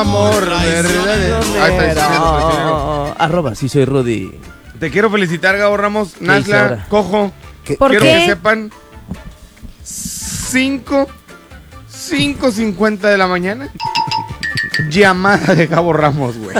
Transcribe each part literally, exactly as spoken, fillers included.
Amor, verdadero. Ahí está diciendo, traicionero. Arroba, sí soy Rudy. Te quiero felicitar, Gabo Ramos. hice Nazla, ahora? Cojo. ¿Por Quiero qué? que sepan. cinco, cinco cincuenta de la mañana. Llamada de Gabo Ramos, güey.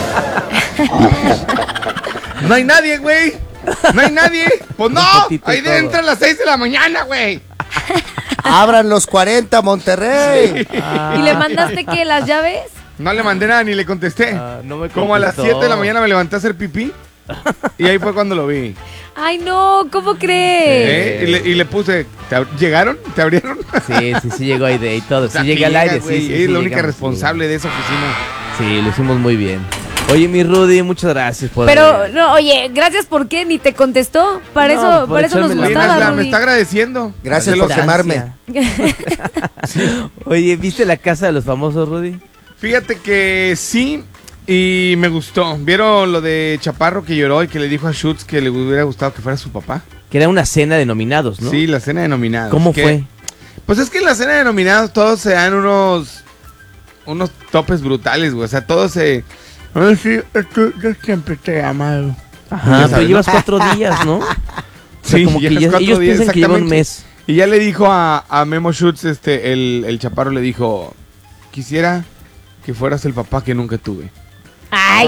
No hay nadie, güey. No hay nadie. Pues no. Ahí todo. entra a las seis de la mañana, güey. Abran los cuarenta, Monterrey. Sí. ¿Y le mandaste qué? ¿Las llaves? No le mandé nada ni le contesté. Ah, no me Como a las contestó. siete de la mañana me levanté a hacer pipí. Y ahí fue cuando lo vi. Ay, no, ¿cómo crees? ¿Eh? Y, le, y le puse, ¿te ab- ¿llegaron? ¿Te abrieron? Sí, sí, sí llegó ahí de y todo. O sea, Sí llegué al llega, aire, güey, sí, sí. Es sí, la única llegamos, responsable de esa oficina. Sí. Sí, lo hicimos muy bien. Oye, mi Rudy, muchas gracias por... Pero, no, oye, gracias por qué, ni te contestó. Para No, eso, por para eso nos echarme la Oye, gustaba, Nazla, me Rudy. está agradeciendo. Gracias Se por los- quemarme. Oye, ¿viste la casa de los famosos, Rudy? Fíjate que sí, y me gustó. ¿Vieron lo de Chaparro que lloró y que le dijo a Schutz que le hubiera gustado que fuera su papá? Que era una cena de nominados, ¿no? Sí, la cena de nominados. ¿Cómo Que- fue? Pues es que en la cena de nominados todos se dan unos unos topes brutales, güey. O sea, todos se... Ay, sí, es que yo siempre te he amado. Ajá, Ya pero sabes, llevas ¿no? cuatro días, ¿no? O sea, Sí, como que llevas ya- cuatro ellos días, piensan que lleva un exactamente. mes. Y ya le dijo a, a Memo Schutz, este, el, el Chaparro le dijo, quisiera que fueras el papá que nunca tuve. Ay,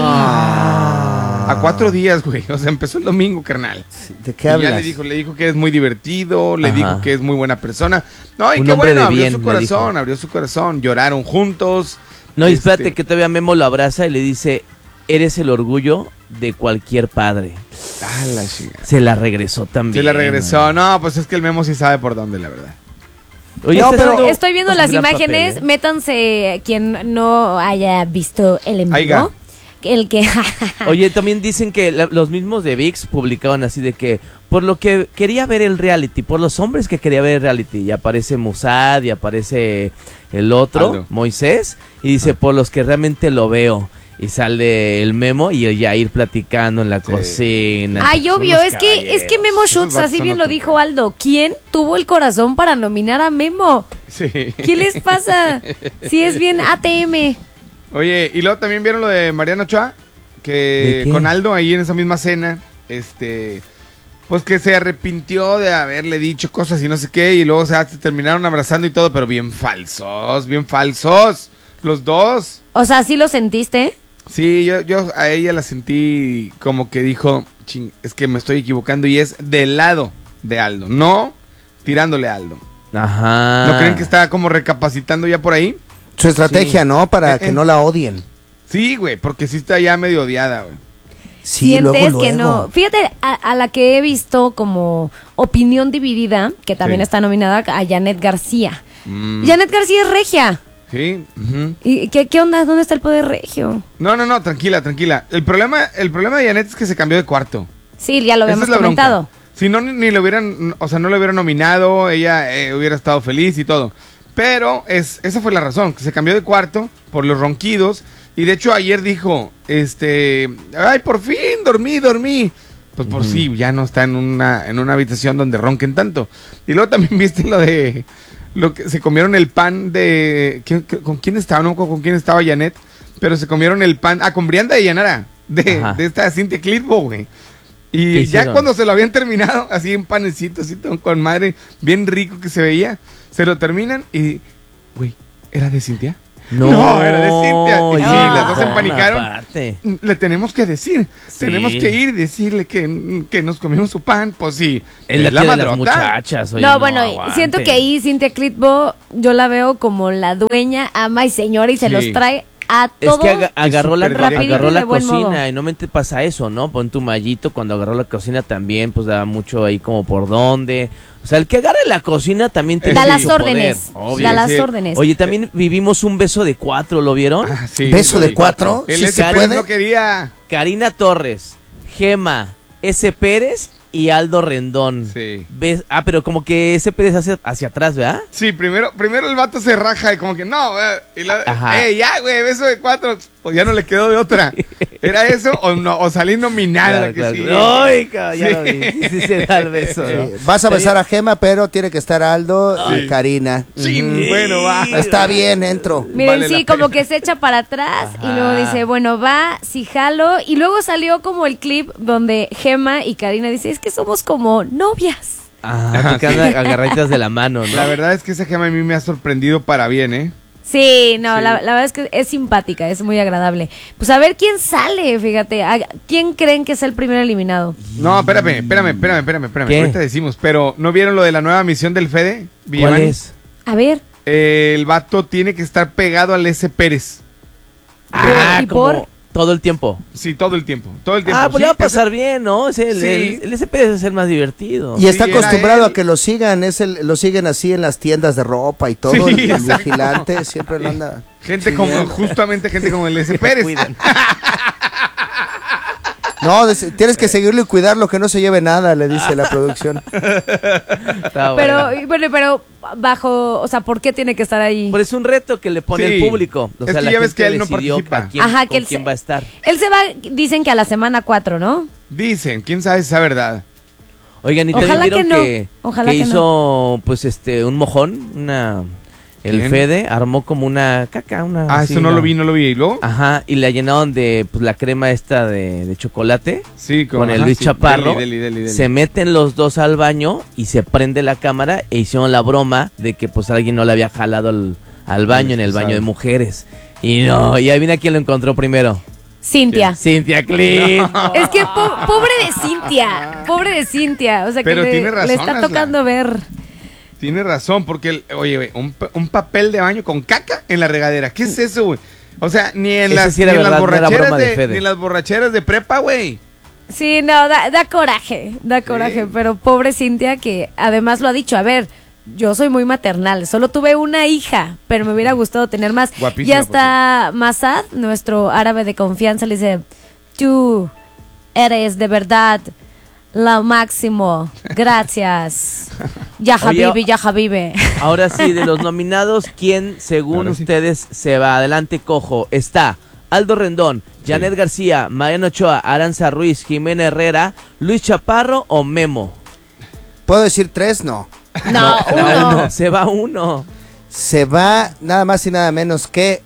A cuatro días, güey. O sea, empezó el domingo, carnal. ¿De Y qué ya hablas? le dijo, le dijo que es muy divertido, le Ajá. dijo que es muy buena persona. No, y Un qué hombre bueno, de abrió bien, su me corazón, dijo. abrió su corazón. Lloraron juntos. No, y Este- espérate que todavía Memo lo abraza y le dice, eres el orgullo de cualquier padre. Ah, la chica. Se la regresó también. Se la regresó. No, pues es que el Memo sí sabe por dónde, la verdad. Oye, No, está pero- haciendo- estoy viendo hace las un gran imágenes. papel, ¿eh? Métanse quien no haya visto el en Aiga. vivo. El que... Oye, también dicen que la- los mismos de VIX publicaban así de que por lo que quería ver el reality, por los hombres que quería ver el reality, y aparece Musad y aparece el otro, Aldo. Moisés, y dice por los que realmente lo veo. Y sale el Memo y el Yair platicando en la Sí. cocina. Ay, Son obvio, unos es que, es que Memo Esos Schutz, vatos así son bien lo otros. dijo Aldo. ¿Quién tuvo el corazón para nominar a Memo? Sí. ¿Qué les pasa? Si es bien A T M. Oye, y luego también vieron lo de Mariano Ochoa, ¿De que qué? con Aldo ahí en esa misma cena, este, pues que se arrepintió de haberle dicho cosas y no sé qué, y luego o sea, se terminaron abrazando y todo, pero bien falsos, bien falsos, los dos. O sea, ¿sí lo sentiste? Sí, yo, yo a ella la sentí como que dijo, ching, es que me estoy equivocando y es del lado de Aldo, no tirándole a Aldo. Ajá. ¿No creen que está como recapacitando ya por ahí? Su estrategia, ¿no? Para Eh, que eh. no la odien. Sí, güey, porque sí está ya medio odiada, güey. Sí, Sientes luego, que luego. no. Fíjate, a, a la que he visto como opinión dividida, que también Sí. está nominada, a Janet García. Mm, Janet García es regia. sí, ujú. ¿Y qué, qué onda? ¿Dónde está el poder regio? No, no, no, tranquila, tranquila. El problema, el problema de Janet es que se cambió de cuarto. Sí, ya lo Esa habíamos es la bronca. comentado. Si no, ni, ni le hubieran, o sea, no le hubieran nominado, ella eh, hubiera estado feliz y todo. Pero es, esa fue la razón, que se cambió de cuarto por los ronquidos. Y de hecho ayer dijo, este, ay, por fin, dormí, dormí. Pues por sí, ya no está en una, en una habitación donde ronquen tanto. Y luego también viste lo de, lo que se comieron el pan de, ¿quién- qué- ¿con quién estaba? No, con, con quién estaba Janet, pero se comieron el pan, ah, con Brianda de Llanara, de, Ajá. de esta Cintia Clitbo, güey. ¿Qué Y ya hicieron? cuando se lo habían terminado, así en panecito, así todo con madre, bien rico que se veía, se lo terminan y, güey, ¿era de Cintia? No, era de Cintia. Y sí, ya, las dos se empanicaron. aparte. Le tenemos que decir, Sí. tenemos que ir y decirle que, que nos comimos su pan, pues sí. Es la, es la tía de las madrota. muchachas. oye, no, bueno, aguante. siento que ahí Cintia Clitbo yo la veo como la dueña, ama y señora y se Sí. los trae a Es todos. que aga- agarró la, súper directo. agarró la de buen cocina modo. y no me pasa eso, ¿no? Pon tu mallito, cuando agarró la cocina también, pues daba mucho ahí como por dónde. O sea, el que agarre la cocina también tiene Da Sí, las mucho órdenes. poder, obvio. Da las sí. órdenes. Oye, también vivimos un beso de cuatro, ¿lo vieron? Ah, sí, ¿Beso sí. de cuatro? El ¿Sí S. se Pérez puede? no quería. Karina Torres, Gema, S. Pérez y Aldo Rendón. Sí. ¿Ves? Ah, pero como que S. Pérez hacia, hacia atrás, ¿verdad? Sí, primero, primero el vato se raja y como que no, eh, y la, Ajá. eh, ya, güey, beso de cuatro, pues ya no le quedó de otra. ¿Era eso o no? O salir nominada la que Claro, sí. claro. Ay, ca- ya Sí. lo vi. Sí, sí, se da el beso, ¿no? Eh, Vas a besar a Gema, pero tiene que estar Aldo y Karina. Sí, Mm, bueno, va. Está bien, entro. Miren, Vale sí, la como pena. que se echa para atrás y Ajá. luego dice, bueno, va, sí jalo. Y luego salió como el clip donde Gema y Karina dicen, es que somos como novias. Ah, que andan agarraditas de la mano, ¿no? La verdad es que esa Gema a mí me ha sorprendido para bien, ¿eh? Sí, no, Sí. La, la verdad es que es simpática, es muy agradable. Pues a ver quién sale, fíjate. ¿A ¿Quién creen que es el primer eliminado? No, espérame, espérame, espérame, espérame, espérame. ¿Qué? Ahorita decimos, pero ¿no vieron lo de la nueva misión del Fede? ¿Cuál Villamani? es? A ver. Eh, el vato tiene que estar pegado al S. Pérez. Ah, ¿Y como por? todo el tiempo. Sí, todo el tiempo. Todo el tiempo. Ah, pues Sí, le va a ese- pasar bien, ¿no? Es el, Sí. el, el S P debe ser más divertido. Y está Sí, era acostumbrado él. a que lo sigan, es el, lo siguen así en las tiendas de ropa y todo. Sí, el, el exacto. vigilante siempre lo anda. Gente como, justamente gente como el S. Pérez. Cuidan. No, des- tienes que seguirlo y cuidarlo, que no se lleve nada, le dice la producción. Está Pero, bueno. y bueno, pero bajo, o sea, ¿por qué tiene que estar ahí? Pero es un reto que le pone Sí. el público. O Es sea, que la ya ves gente que él no decidió participa. a quién, Ajá, que con él quién se- va a estar. Él se va, dicen que a la semana cuatro, ¿no? Dicen, quién sabe si es verdad. Oigan, ¿y Ojalá también vieron que no. que, Ojalá que que hizo, pues, este, un mojón? Una... El ¿Quién? Fede armó como una caca, una... Ah, así, eso no una- lo vi, no lo vi. ¿Y luego? Ajá, y la llenaron de, pues, la crema esta de, de chocolate. Sí, Con el ajá, Luis sí. Chaparro, Deli, deli, deli, deli. se meten los dos al baño y se prende la cámara e hicieron la broma de que pues alguien no le había jalado al, al baño en el baño de mujeres. Y no, y ahí viene quién lo encontró primero. Cintia. Cintia Clean. Es que po- pobre de Cintia, pobre de Cintia, o sea que Pero le, tiene razón, le está Asla. tocando ver. Tienes razón, porque, el- oye, güey, un, pa- un papel de baño con caca en la regadera. ¿Qué es eso, güey? O sea, ni en Ese las, sí era ni en las verdad, no era borracheras broma de de, Fede. ni en las borracheras de prepa, güey. Sí, no, da, da coraje, da coraje, pero pobre Cintia que además lo ha dicho, a ver, yo soy muy maternal, solo tuve una hija, pero me hubiera gustado tener más. Guapísima, Ya está Masad, nuestro árabe de confianza, le dice, tú eres de verdad lo máximo, gracias. Ya Oye, Habibi, ya Habibi. Ahora sí, de los nominados, ¿quién según Ahora sí. ustedes se va? Adelante, cojo. Está Aldo Rendón, Janet García, Mariano Ochoa, Aranza Ruiz, Jimena Herrera, Luis Chaparro o Memo. ¿Puedo decir tres? No. No, Se va uno. uno, se va uno. Se va nada más y nada menos que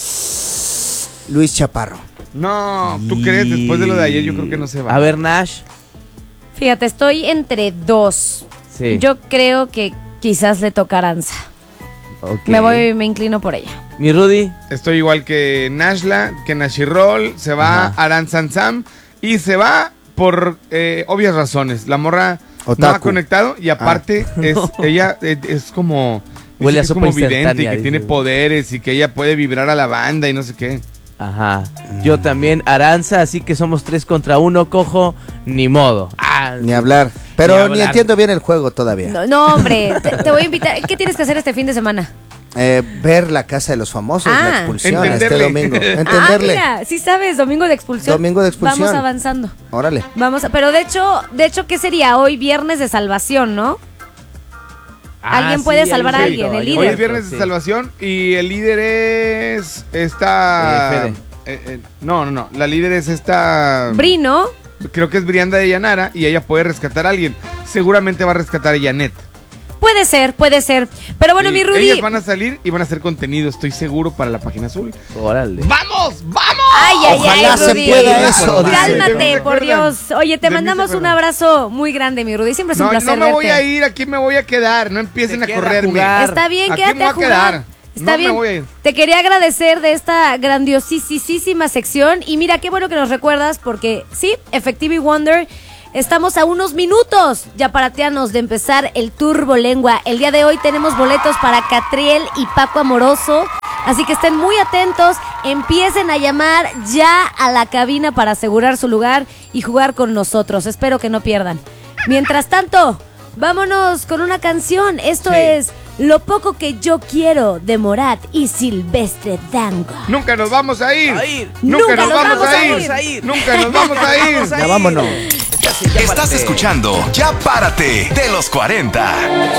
Luis Chaparro. No, ¿tú crees? Después de lo de ayer, yo creo que no se va. A ver, Nash. Fíjate, estoy entre dos. Sí. Yo creo que quizás le toca a Aranza. Ok. Me voy, me inclino por ella. Mi Rudy. Estoy igual que Nashla, que Nashirol, se va Ajá. Aran Sansam y se va por eh, obvias razones. La morra no Otaku. ha conectado y aparte es ella eh, es como Huele dice a que es sopa como vidente, instantánea, que dice. tiene poderes y que ella puede vibrar a la banda y no sé qué. Ajá. Yo también, Aranza, así que somos tres contra uno, cojo, ni modo. Ah, Ni hablar. Pero Ni ni, hablar. entiendo bien el juego todavía. No, no, hombre, te, te voy a invitar. ¿Qué tienes que hacer este fin de semana? Eh, ver la casa de los famosos, Ah. la expulsión este Entenderle. domingo. Ah, Entenderle. mira, sí sabes, domingo de expulsión. Domingo de expulsión. Vamos avanzando. Órale. Vamos, a- pero de hecho, de hecho, ¿qué sería hoy? Viernes de salvación, ¿no? Alguien puede salvar a hay alguien, un el reto, hay líder. un Hoy es reto, viernes sí. de salvación y el líder es esta Eh, Fede. eh, eh, no, no, no, la líder es esta Brino. creo que es Brianda de Yanara y ella puede rescatar a alguien. Seguramente va a rescatar a Janet. Puede ser, puede ser. Pero bueno, Sí, mi Rudy. ellas van a salir y van a hacer contenido, estoy seguro, para la página azul. Órale. ¡Vamos! ¡Vamos! Ay, ay, Ojalá ay, se Rudy. pueda eso, dice. Cálmate, ¿Se por acuerdan? Dios. Oye, te De mí se mandamos un acuerdan. abrazo muy grande, mi Rudy. Siempre es un No, placer no me voy verte. a ir, aquí me voy a quedar, no empiecen Se a queda a correrme. jugar. Está bien, Aquí quédate me voy a a jugar. quedar. Está No me bien. voy a ir. Te quería agradecer de esta grandiosísima sección. Y mira, qué bueno que nos recuerdas porque sí, Effectively Wonder, estamos a unos minutos ya parateanos de empezar el Turbo Lengua. El día de hoy tenemos boletos para Catriel y Paco Amoroso. Así que estén muy atentos, empiecen a llamar ya a la cabina para asegurar su lugar y jugar con nosotros. Espero que no pierdan. Mientras tanto, vámonos con una canción. Esto Sí. es Lo poco que yo quiero de Morat y Silvestre Dango. Nunca nos vamos a ir. A ir. Nunca, nos, vamos, a, ir. vamos a ir. Nunca nos vamos a ir. Vamos a Ya ir. vámonos. Estás, ya Estás párate. escuchando Ya Párate de los cuarenta.